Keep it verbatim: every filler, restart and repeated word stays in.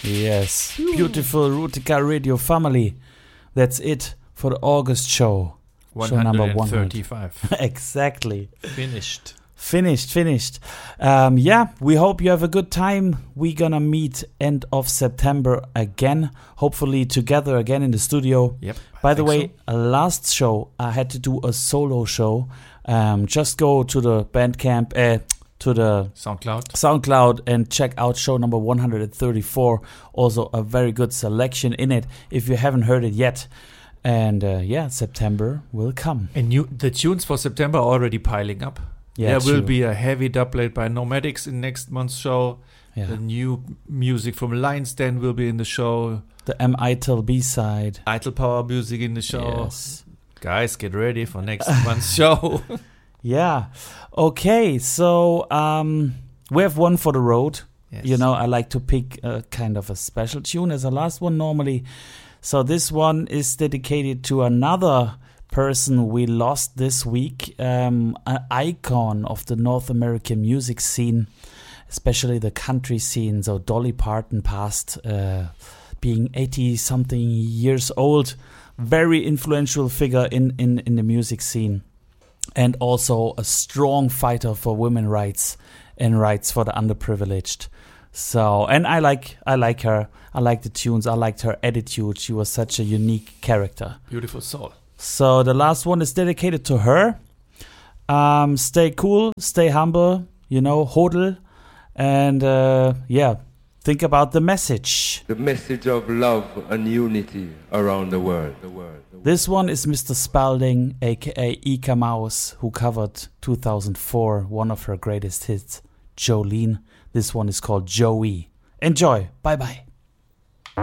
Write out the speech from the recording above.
Yes, beautiful Rutica Radio family. That's it for the August show. Show number one thirty-five. Exactly. Finished. Finished, finished. Um, yeah, we hope you have a good time. We're gonna meet end of September again, hopefully together again in the studio. Yep. By the way, so. last show I had to do a solo show. Um, just go to the Bandcamp, uh, to the SoundCloud. SoundCloud and check out show number one hundred thirty-four. Also a very good selection in it if you haven't heard it yet. And uh, yeah, September will come. And you, the tunes for September are already piling up. Yeah, there will true. be a heavy doublet by Nomadics in next month's show. Yeah. The new music from Lion's Den will be in the show. The M. Eitel B-side. Eitel Power music in the show. Yes. Guys, get ready for next month's show. Yeah. Okay, so um, we have one for the road. Yes. You know, I like to pick a kind of a special tune as a last one normally. So this one is dedicated to another person we lost this week, um, an icon of the North American music scene, especially the country scene. So Dolly Parton passed, uh, being eighty-something years old. Very influential figure in, in, in the music scene. And also a strong fighter for women's rights and rights for the underprivileged. So, and I like I like her. I like the tunes. I liked her attitude. She was such a unique character. Beautiful soul. So the last one is dedicated to her. Um, stay cool, stay humble, you know, hodl. And uh, yeah, think about the message. The message of love and unity around the world. The world, the world. This one is Mister Spalding, a k a. Ika Mouse, who covered two thousand four, one of her greatest hits, Jolene. This one is called Joey. Enjoy. Bye-bye.